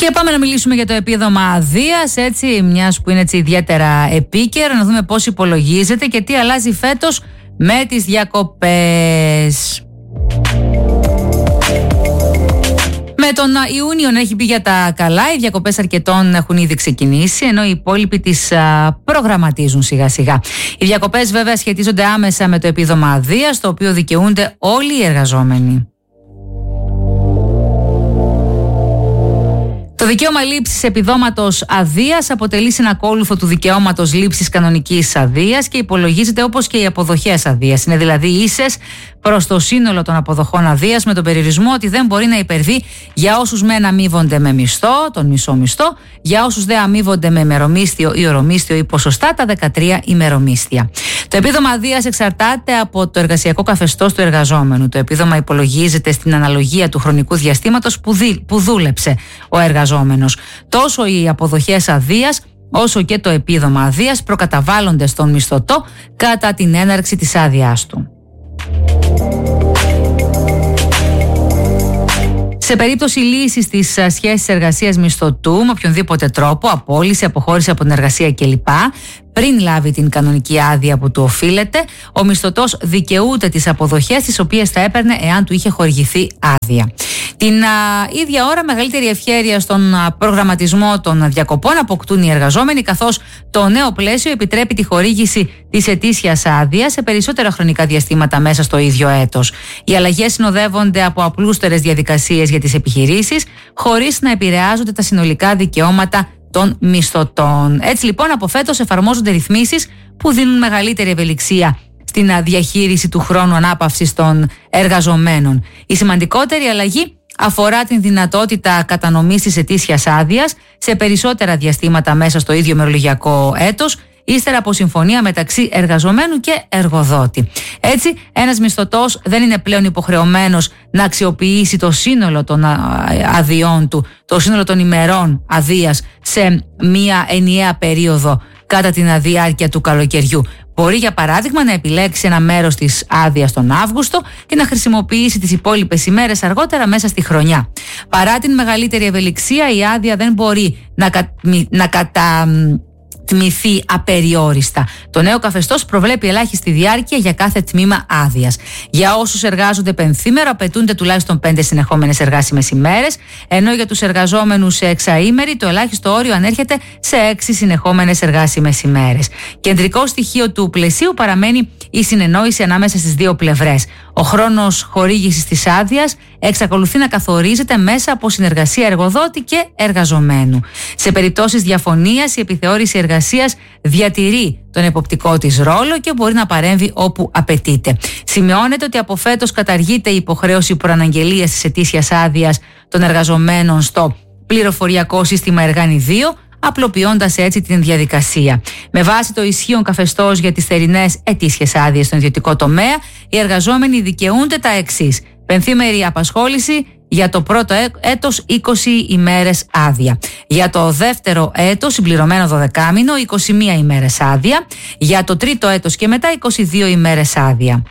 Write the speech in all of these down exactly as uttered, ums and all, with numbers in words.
Και πάμε να μιλήσουμε για το επίδομα αδείας, έτσι, μιας που είναι έτσι ιδιαίτερα επίκαιρο, να δούμε πώς υπολογίζεται και τι αλλάζει φέτος με τις διακοπές. Με τον Ιούνιο να έχει πει για τα καλά, οι διακοπές αρκετών έχουν ήδη ξεκινήσει, ενώ οι υπόλοιποι τις α, προγραμματίζουν σιγά σιγά. Οι διακοπές βέβαια σχετίζονται άμεσα με το επίδομα αδείας, το οποίο δικαιούνται όλοι οι εργαζόμενοι. Το δικαίωμα λήψης επιδόματος αδείας αποτελεί συνακόλουθο του δικαιώματος λήψης κανονικής αδείας και υπολογίζεται όπως και οι αποδοχές αδείας. Είναι δηλαδή ίσες προς το σύνολο των αποδοχών αδείας, με τον περιορισμό ότι δεν μπορεί να υπερβεί για όσους μεν αμείβονται με μισθό, τον μισό μισθό, για όσους δεν αμείβονται με ημερομίσθιο ή ωρομίσθιο ή ποσοστά τα δεκατρία ημερομίσθια. Το επίδομα αδείας εξαρτάται από το εργασιακό καθεστώς του εργαζόμενου. Το επίδομα υπολογίζεται στην αναλογία του χρονικού διαστήματος που, δι, που δούλεψε ο εργαζόμενος. Τόσο οι αποδοχές αδείας όσο και το επίδομα αδείας προκαταβάλλονται στον μισθωτό κατά την έναρξη της άδειάς του. Σε περίπτωση λύσης της σχέσης εργασίας μισθωτού με οποιονδήποτε τρόπο, απόλυση, αποχώρηση από την εργασία κλπ., πριν λάβει την κανονική άδεια που του οφείλεται, ο μισθωτός δικαιούται τις αποδοχές τις οποίες θα έπαιρνε εάν του είχε χορηγηθεί άδεια. Την α, ίδια ώρα, μεγαλύτερη ευχέρεια στον α, προγραμματισμό των διακοπών αποκτούν οι εργαζόμενοι, καθώς το νέο πλαίσιο επιτρέπει τη χορήγηση της ετήσιας άδειας σε περισσότερα χρονικά διαστήματα μέσα στο ίδιο έτος. Οι αλλαγές συνοδεύονται από απλούστερες διαδικασίες για τις επιχειρήσεις, χωρίς να επηρεάζονται τα συνολικά δικαιώματα των μισθωτών. Έτσι λοιπόν, από φέτος εφαρμόζονται ρυθμίσεις που δίνουν μεγαλύτερη ευελιξία στην διαχείριση του χρόνου ανάπαυσης των εργαζομένων. Η σημαντικότερη αλλαγή αφορά την δυνατότητα κατανομής της ετήσιας άδειας σε περισσότερα διαστήματα μέσα στο ίδιο μερολογιακό έτος, ύστερα από συμφωνία μεταξύ εργαζομένου και εργοδότη. Έτσι, ένας μισθωτός δεν είναι πλέον υποχρεωμένος να αξιοποιήσει το σύνολο των αδειών του, το σύνολο των ημερών αδείας σε μία ενιαία περίοδο κατά την διάρκεια του καλοκαιριού. Μπορεί, για παράδειγμα, να επιλέξει ένα μέρος της άδειας τον Αύγουστο και να χρησιμοποιήσει τις υπόλοιπες ημέρες αργότερα μέσα στη χρονιά. Παρά την μεγαλύτερη ευελιξία, η άδεια δεν μπορεί να, κα, να κατατμηθεί απεριόριστα. Το νέο καθεστώς προβλέπει ελάχιστη διάρκεια για κάθε τμήμα άδειας. Για όσους εργάζονται πενθήμερο, απαιτούνται τουλάχιστον πέντε συνεχόμενες εργάσιμες ημέρες, ενώ για τους εργαζόμενους σε εξαήμερη το ελάχιστο όριο ανέρχεται σε έξι συνεχόμενες εργάσιμες ημέρες. Κεντρικό στοιχείο του πλαισίου παραμένει η συνεννόηση ανάμεσα στις δύο πλευρές. Ο χρόνος χορήγησης της άδειας εξακολουθεί να καθορίζεται μέσα από συνεργασία εργοδότη και εργαζομένου. Σε περιπτώσεις διαφωνίας, η επιθεώρηση εργασίας διατηρεί τον εποπτικό της ρόλο και μπορεί να παρέμβει όπου απαιτείται. Σημειώνεται ότι από φέτος καταργείται η υποχρέωση προαναγγελίας της ετήσιας άδειας των εργαζομένων στο πληροφοριακό σύστημα Εργάνη δύο, απλοποιώντας έτσι την διαδικασία. Με βάση το ισχύον καθεστώς για τις θερινές ετήσιες άδειες στον ιδιωτικό τομέα, οι εργαζόμενοι δικαιούνται τα εξής: πενθήμερη απασχόληση για το πρώτο έτος, είκοσι ημέρες άδεια. Για το δεύτερο έτος, συμπληρωμένο δωδεκάμηνο, είκοσι μία ημέρες άδεια. Για το τρίτο έτος και μετά, είκοσι δύο ημέρες άδεια.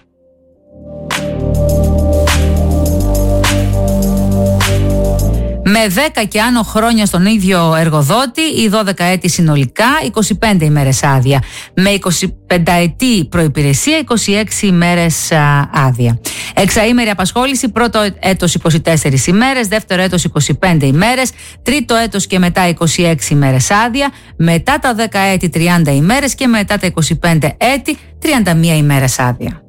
Με δέκα και άνω χρόνια στον ίδιο εργοδότη ή δώδεκα έτη συνολικά, είκοσι πέντε ημέρες άδεια. Με εικοσιπενταετή προϋπηρεσία, είκοσι έξι ημέρες άδεια. Εξαήμερη απασχόληση, πρώτο έτος είκοσι τέσσερις ημέρες, δεύτερο έτος είκοσι πέντε ημέρες, τρίτο έτος και μετά είκοσι έξι ημέρες άδεια, μετά τα δέκα έτη τριάντα ημέρες και μετά τα είκοσι πέντε έτη τριάντα μία ημέρες άδεια.